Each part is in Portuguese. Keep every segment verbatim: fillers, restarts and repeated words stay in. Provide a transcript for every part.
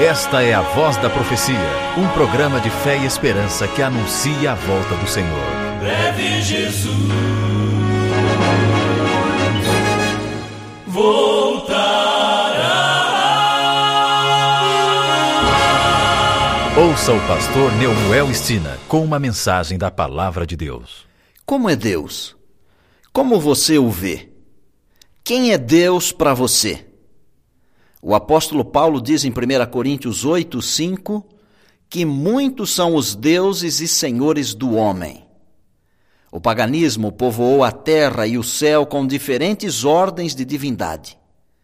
Esta é a Voz da Profecia, um programa de fé e esperança que anuncia a volta do Senhor. Breve Jesus voltará. Ouça o pastor Neumuel Stina com uma mensagem da Palavra de Deus. Como é Deus? Como você o vê? Quem é Deus para você? O apóstolo Paulo diz em primeira Coríntios oito, cinco, que muitos são os deuses e senhores do homem. O paganismo povoou a terra e o céu com diferentes ordens de divindade.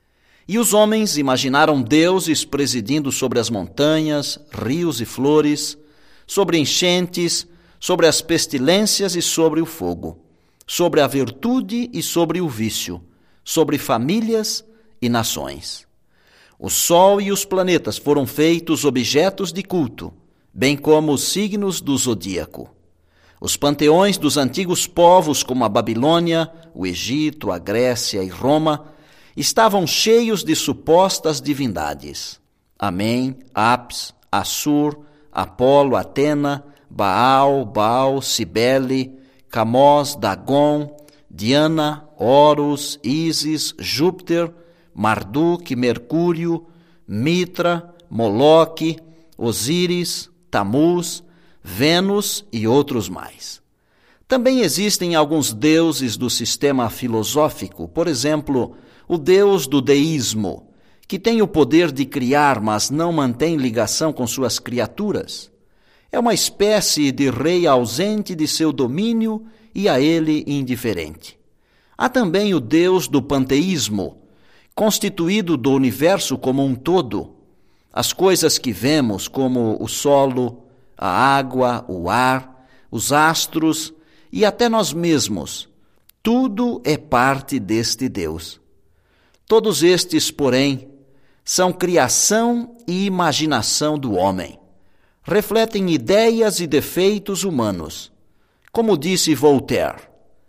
E os homens imaginaram deuses presidindo sobre as montanhas, rios e flores, sobre enchentes, sobre as pestilências e sobre o fogo, sobre a virtude e sobre o vício, sobre famílias e nações. O sol e os planetas foram feitos objetos de culto, bem como os signos do zodíaco. Os panteões dos antigos povos, como a Babilônia, o Egito, a Grécia e Roma, estavam cheios de supostas divindades. Amém, Apis, Assur, Apolo, Atena, Baal, Baal, Cibele, Camós, Dagon, Diana, Horus, Ísis, Júpiter, Marduk, Mercúrio, Mitra, Moloque, Osíris, Tamuz, Vênus e outros mais. Também existem alguns deuses do sistema filosófico, por exemplo, o deus do deísmo, que tem o poder de criar, mas não mantém ligação com suas criaturas. É uma espécie de rei ausente de seu domínio e a ele indiferente. Há também o deus do panteísmo, constituído do universo como um todo. As coisas que vemos, como o solo, a água, o ar, os astros e até nós mesmos, tudo é parte deste Deus. Todos estes, porém, são criação e imaginação do homem. Refletem ideias e defeitos humanos. Como disse Voltaire,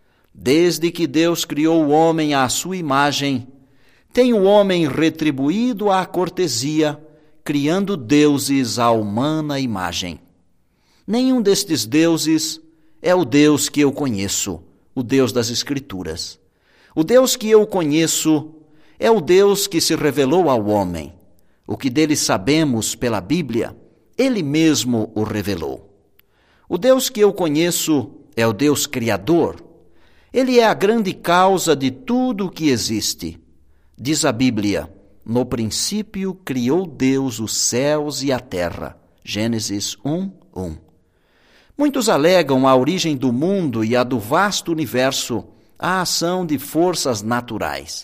desde que Deus criou o homem à sua imagem, tem o homem retribuído à cortesia, criando deuses à humana imagem. Nenhum destes deuses é o Deus que eu conheço, o Deus das Escrituras. O Deus que eu conheço é o Deus que se revelou ao homem. O que dele sabemos pela Bíblia, ele mesmo o revelou. O Deus que eu conheço é o Deus Criador. Ele é a grande causa de tudo o que existe. Diz a Bíblia, no princípio criou Deus os céus e a terra. Gênesis um, um. Muitos alegam a origem do mundo e a do vasto universo à ação de forças naturais.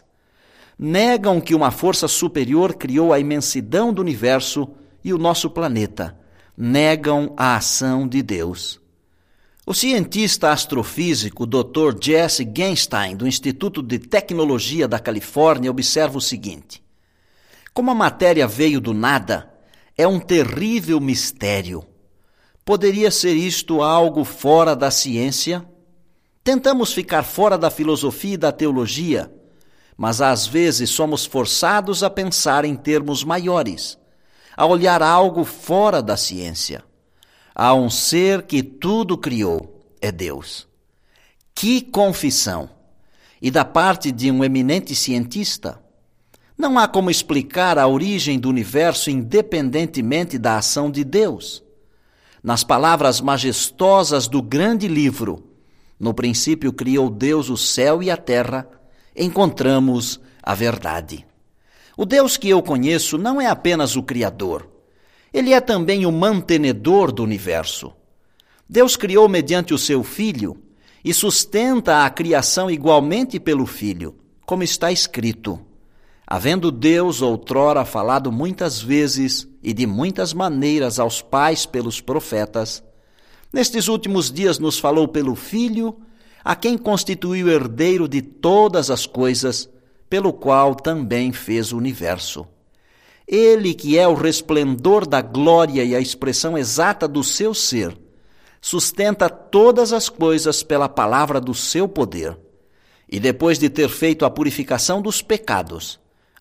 Negam que uma força superior criou a imensidão do universo e o nosso planeta. Negam a ação de Deus. O cientista astrofísico doutor Jesse Genstein, do Instituto de Tecnologia da Califórnia, observa o seguinte: como a matéria veio do nada, é um terrível mistério. Poderia ser isto algo fora da ciência? Tentamos ficar fora da filosofia e da teologia, mas às vezes somos forçados a pensar em termos maiores, a olhar algo fora da ciência. Há um ser que tudo criou, é Deus. Que confissão! E da parte de um eminente cientista. Não há como explicar a origem do universo independentemente da ação de Deus. Nas palavras majestosas do grande livro, no princípio criou Deus o céu e a terra, encontramos a verdade. O Deus que eu conheço não é apenas o Criador. Ele é também o mantenedor do universo. Deus criou mediante o seu Filho e sustenta a criação igualmente pelo Filho, como está escrito. Havendo Deus outrora falado muitas vezes e de muitas maneiras aos pais pelos profetas, nestes últimos dias nos falou pelo Filho, a quem constituiu herdeiro de todas as coisas, pelo qual também fez o universo. Ele, que é o resplendor da glória e a expressão exata do seu ser, sustenta todas as coisas pela palavra do seu poder. E depois de ter feito a purificação dos pecados,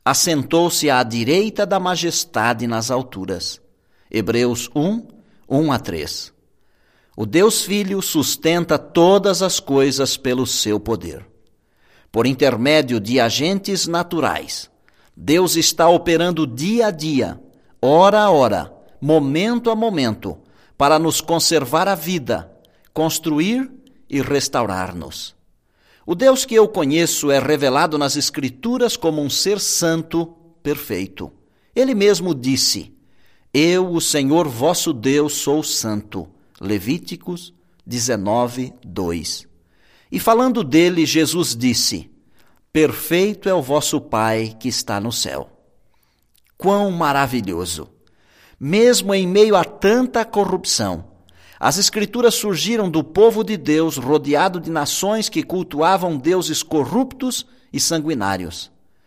Assentou-se à direita da majestade nas alturas. Hebreus um, um a três. O Deus Filho sustenta todas as coisas pelo seu poder. Por intermédio de agentes naturais, Deus está operando dia a dia, hora a hora, momento a momento, para nos conservar a vida, construir e restaurar-nos. O Deus que eu conheço é revelado nas Escrituras como um ser santo, perfeito. Ele mesmo disse: Eu, o Senhor vosso Deus, sou santo. Levíticos dezenove, dois. E falando dele, Jesus disse: Perfeito é o vosso Pai que está no céu. Quão maravilhoso! Mesmo em meio a tanta corrupção, as Escrituras surgiram do povo de Deus rodeado de nações que cultuavam deuses corruptos e sanguinários.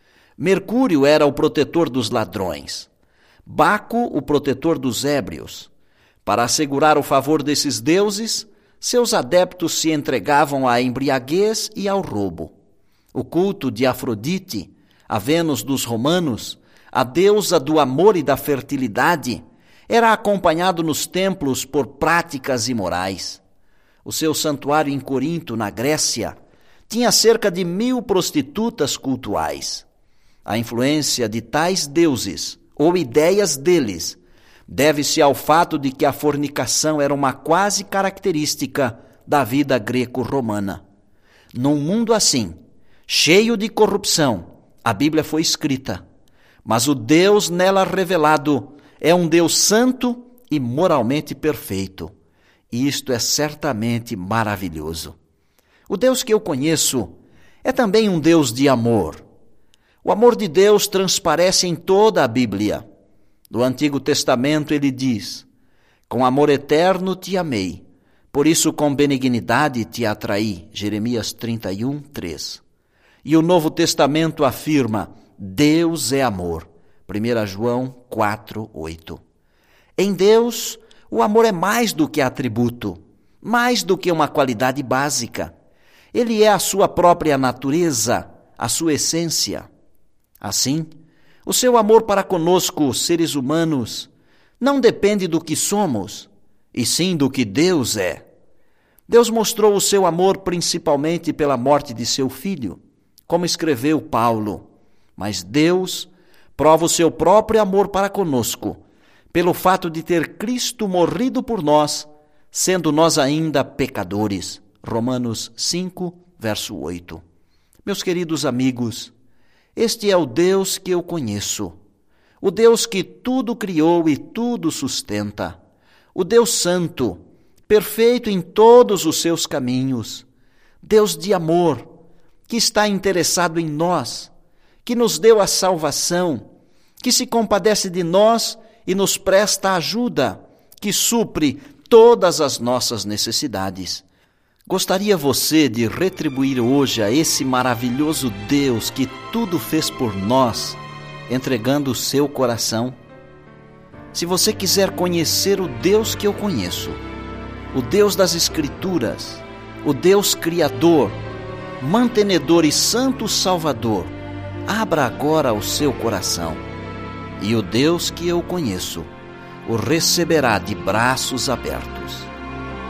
Mercúrio era o protetor dos ladrões, Baco o protetor dos ébrios. Para assegurar o favor desses deuses, seus adeptos se entregavam à embriaguez e ao roubo. O culto de Afrodite, a Vênus dos romanos, a deusa do amor e da fertilidade, era acompanhado nos templos por práticas imorais. O seu santuário em Corinto, na Grécia, tinha cerca de mil prostitutas cultuais. A influência de tais deuses, ou ideias deles, deve-se ao fato de que a fornicação era uma quase característica da vida greco-romana. Num mundo assim, cheio de corrupção, a Bíblia foi escrita, mas o Deus nela revelado é um Deus santo e moralmente perfeito. E isto é certamente maravilhoso. O Deus que eu conheço é também um Deus de amor. O amor de Deus transparece em toda a Bíblia. No Antigo Testamento ele diz: Com amor eterno te amei, por isso com benignidade te atraí. Jeremias trinta e um, três. E o Novo Testamento afirma: Deus é amor. primeira João quatro, oito. Em Deus, o amor é mais do que atributo, mais do que uma qualidade básica. Ele é a sua própria natureza, a sua essência. Assim, o seu amor para conosco, seres humanos, não depende do que somos, e sim do que Deus é. Deus mostrou o seu amor principalmente pela morte de seu Filho, como escreveu Paulo. Mas Deus prova o seu próprio amor para conosco, pelo fato de ter Cristo morrido por nós, sendo nós ainda pecadores. Romanos cinco, verso oito. Meus queridos amigos, este é o Deus que eu conheço, o Deus que tudo criou e tudo sustenta, o Deus santo, perfeito em todos os seus caminhos, Deus de amor, que está interessado em nós, que nos deu a salvação, que se compadece de nós e nos presta ajuda, que supre todas as nossas necessidades. Gostaria você de retribuir hoje a esse maravilhoso Deus que tudo fez por nós, entregando o seu coração? Se você quiser conhecer o Deus que eu conheço, o Deus das Escrituras, o Deus Criador, mantenedor e santo Salvador, abra agora o seu coração, e o Deus que eu conheço o receberá de braços abertos.